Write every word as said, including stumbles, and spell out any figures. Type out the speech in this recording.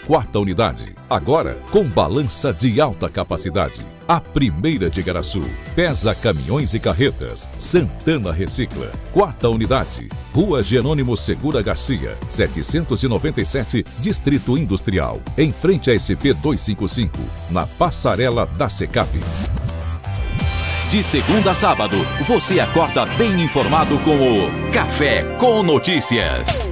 quarta unidade. Agora, com balança de alta capacidade. A primeira de Igaraçu. Pesa caminhões e carretas. Santana Recicla. Quarta unidade. Rua Jerônimo Segura Garcia, setecentos e noventa e sete, Distrito Industrial. Em frente à S P duzentos e cinquenta e cinco. Na passarela da Secap. De segunda a sábado, você acorda bem informado com o Café com Notícias.